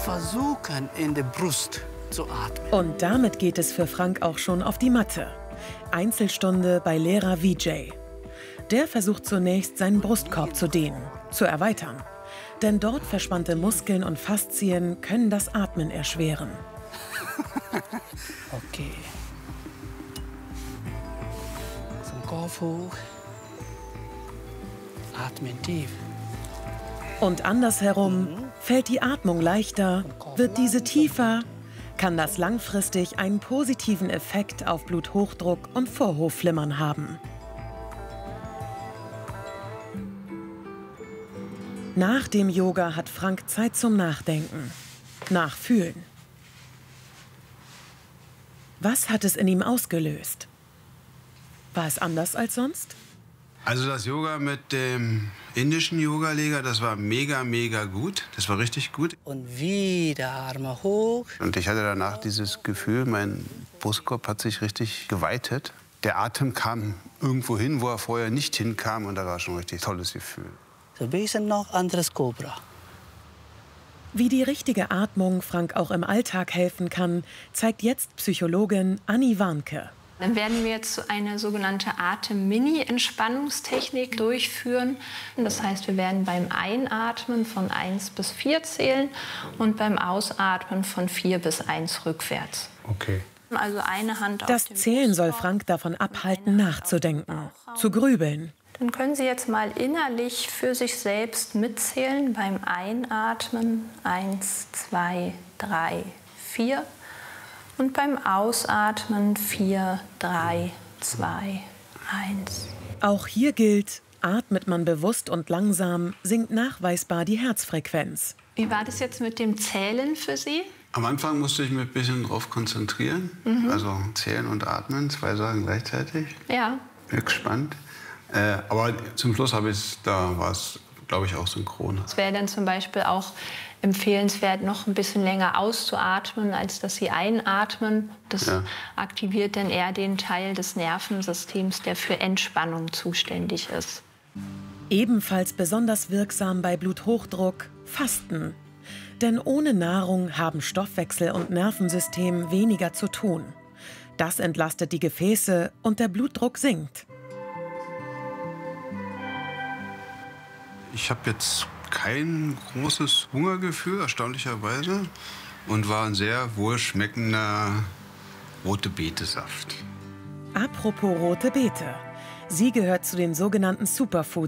Versuchen, in der Brust zu atmen. Und damit geht es für Frank auch schon auf die Matte. Einzelstunde bei Lehrer Vijay. Der versucht zunächst, seinen Brustkorb zu dehnen, zu erweitern. Denn dort verspannte Muskeln und Faszien können das Atmen erschweren. Okay. Zum Kopf hoch. Atmen tief. Und andersherum, fällt die Atmung leichter, wird diese tiefer, kann das langfristig einen positiven Effekt auf Bluthochdruck und Vorhofflimmern haben. Nach dem Yoga hat Frank Zeit zum Nachdenken, Nachfühlen. Was hat es in ihm ausgelöst? War es anders als sonst? Also das Yoga mit dem indischen Yogalehrer, das war mega, mega gut. Das war richtig gut. Und wieder Arme hoch. Und ich hatte danach dieses Gefühl, mein Brustkorb hat sich richtig geweitet. Der Atem kam irgendwo hin, wo er vorher nicht hinkam. Und da war schon ein richtig tolles Gefühl. So ein bisschen noch anderes Cobra. Wie die richtige Atmung Frank auch im Alltag helfen kann, zeigt jetzt Psychologin Anni Warnke. Dann werden wir jetzt eine sogenannte Atem-Mini-Entspannungstechnik durchführen. Das heißt, wir werden beim Einatmen von 1 bis 4 zählen und beim Ausatmen von 4 bis 1 rückwärts. Okay. Also eine Hand auf Das dem Zählen soll Brustkorb, Frank davon abhalten, eine Hand nachzudenken, auf den Bauchraum. zu grübeln. Dann können Sie jetzt mal innerlich für sich selbst mitzählen beim Einatmen 1, 2, 3, 4 und beim Ausatmen 4, 3, 2, 1. Auch hier gilt, atmet man bewusst und langsam, sinkt nachweisbar die Herzfrequenz. Wie war das jetzt mit dem Zählen für Sie? Am Anfang musste ich mich ein bisschen drauf konzentrieren. Also zählen und atmen, 2 Sachen gleichzeitig. Ja. Höchst spannend. Aber zum Schluss da war es, glaube ich, auch synchron. Es wäre dann zum Beispiel auch empfehlenswert, noch ein bisschen länger auszuatmen, als dass Sie einatmen. Das aktiviert dann eher den Teil des Nervensystems, der für Entspannung zuständig ist. Ebenfalls besonders wirksam bei Bluthochdruck, Fasten. Denn ohne Nahrung haben Stoffwechsel und Nervensystem weniger zu tun. Das entlastet die Gefäße und der Blutdruck sinkt. Ich habe jetzt kein großes Hungergefühl, erstaunlicherweise. Und war ein sehr wohlschmeckender rote Betesaft. Apropos rote Beete. Sie gehört zu den sogenannten Superfoods